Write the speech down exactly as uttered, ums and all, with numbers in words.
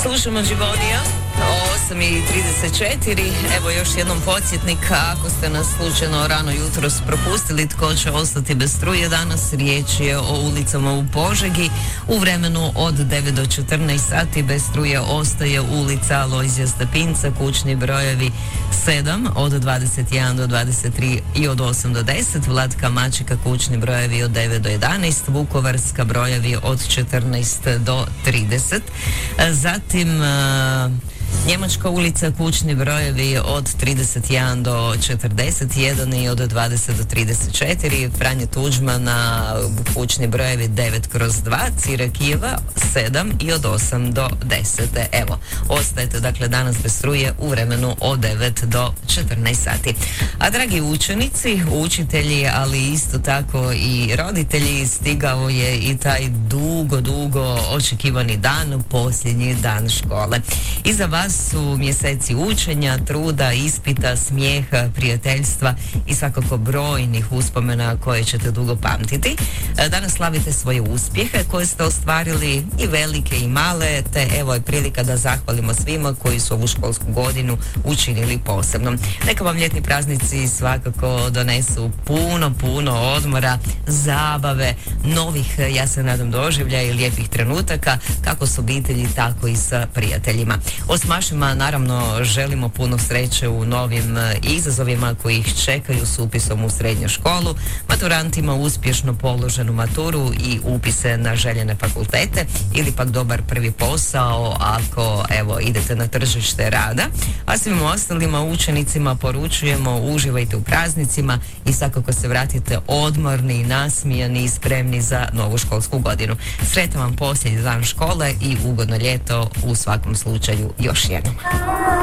Slušamo Džibonija, osam i trideset četiri. Evo još jednom podsjetnik, ako ste nas slučajno rano jutros propustili, tko će ostati bez struje danas. Riječ je o ulicama u Požegi. U vremenu od devet do četrnaest sati bez struje ostaje ulica Alojzija Stepinca, kućni brojevi sedam, od dvadeset jedan do dvadeset tri i od osam do deset, Vlatka Mačeka, kućni brojevi od devet do jedanaest, Vukovarska brojevi od četrnaest do trideset. Zatim Njemačka ulica, kućni brojevi od trideset jedan do četrdeset jedan i od dvadeset do trideset četiri, Franje Tuđmana, kućni brojevi devet kroz dva, Cirakijeva sedam i od osam do deset. Evo, ostajete dakle danas bez struje u vremenu od devet do četrnaest sati. A dragi učenici, učitelji, ali isto tako i roditelji, stigao je i taj dugo, dugo očekivani dan, posljednji dan škole. Iza vas su mjeseci učenja, truda, ispita, smijeha, prijateljstva i svakako brojnih uspomena koje ćete dugo pamtiti. Danas slavite svoje uspjehe koje ste ostvarili, i velike i male, te evo je prilika da zahvalimo svima koji su ovu školsku godinu učinili posebno. Neka vam ljetni praznici svakako donesu puno, puno odmora, zabave, novih, ja se nadam, doživljaja i lijepih trenutaka, kako s obitelji, tako i sa prijateljima. Osmašima naravno želimo puno sreće u novim izazovima koji ih čekaju s upisom u srednju školu, maturantima uspješno položenu maturu i upise na željene fakultete, ili pak dobar prvi posao ako evo idete na tržište rada. A svim ostalima učenicima poručujemo: uživajte u praznicima i svakako se vratite odmorni, nasmijani i spremni za novu školsku godinu. Sretan vam posljednji dan škole i ugodno ljeto u svakom slučaju još jednom.